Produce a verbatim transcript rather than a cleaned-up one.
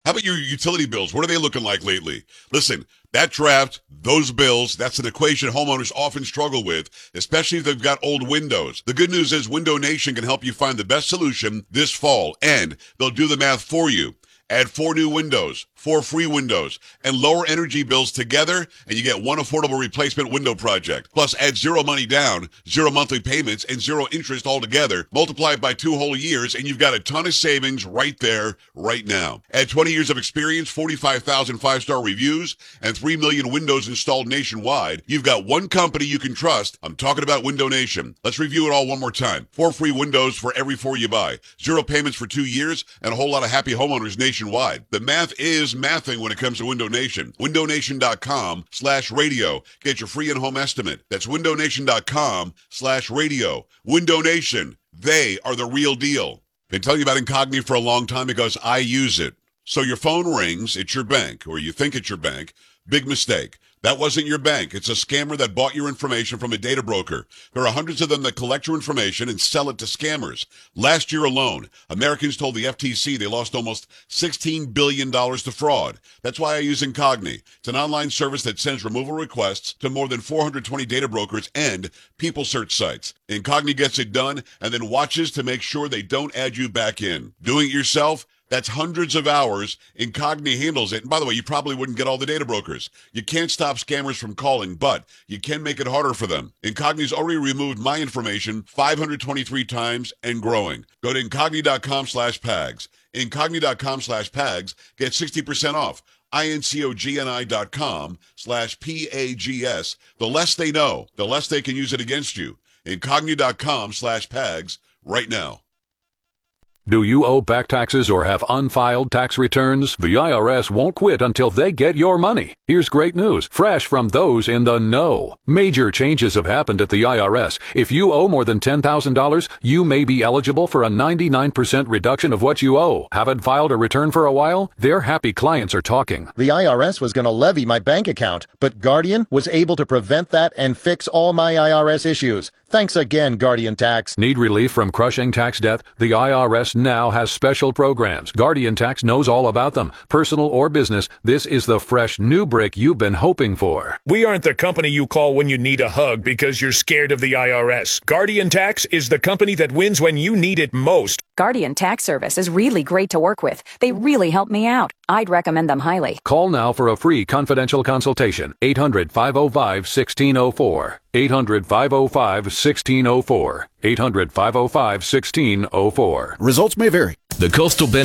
How about your utility bills? What are they looking like lately? Listen, that draft, those bills, that's an equation homeowners often struggle with, especially if they've got old windows. The good news is Window Nation can help you find the best solution this fall, and they'll do the math for you. Add four new windows, four free windows, and lower energy bills together, and you get one affordable replacement window project. Plus, add zero money down, zero monthly payments, and zero interest altogether. Multiply it by two whole years, and you've got a ton of savings right there, right now. Add twenty years of experience, forty-five thousand five-star reviews, and three million windows installed nationwide. You've got one company you can trust. I'm talking about Window Nation. Let's review it all one more time. Four free windows for every four you buy. Zero payments for two years, and a whole lot of happy homeowners nationwide. Nationwide. The math is mathing when it comes to Window Nation. window nation dot com slash radio. Get your free in-home estimate. That's window nation dot com slash radio. Window Nation. They are the real deal. Been telling you about Incogni for a long time because I use it. So your phone rings, it's your bank, or you think it's your bank. Big mistake. That wasn't your bank. It's a scammer that bought your information from a data broker. There are hundreds of them that collect your information and sell it to scammers. Last year alone, Americans told the F T C they lost almost sixteen billion dollars to fraud. That's why I use Incogni. It's an online service that sends removal requests to more than four hundred twenty data brokers and people search sites. Incogni gets it done and then watches to make sure they don't add you back in. Doing it yourself? That's hundreds of hours. Incogni handles it. And by the way, you probably wouldn't get all the data brokers. You can't stop scammers from calling, but you can make it harder for them. Incogni's already removed my information five hundred twenty-three times and growing. Go to incogni dot com slash pags. incogni dot com slash pags. Get sixty percent off. incogni dot com slash P A G S. The less they know, the less they can use it against you. incogni dot com slash pags right now. Do you owe back taxes or have unfiled tax returns? The I R S won't quit until they get your money. Here's great news, fresh from those in the know. Major changes have happened at the I R S. If you owe more than ten thousand dollars, you may be eligible for a ninety-nine percent reduction of what you owe. Haven't filed a return for a while? Their happy clients are talking. The I R S was going to levy my bank account, but Guardian was able to prevent that and fix all my I R S issues. Thanks again, Guardian Tax. Need relief from crushing tax debt? The I R S now has special programs. Guardian Tax knows all about them. Personal or business, this is the fresh new brick you've been hoping for. We aren't the company you call when you need a hug because you're scared of the I R S. Guardian Tax is the company that wins when you need it most. Guardian Tax Service is really great to work with. They really help me out. I'd recommend them highly. Call now for a free confidential consultation. eight hundred, five oh five, one six oh four. eight hundred, five oh five, one six oh four. eight hundred, five oh five, one six oh four. Results may vary. The Coastal Bend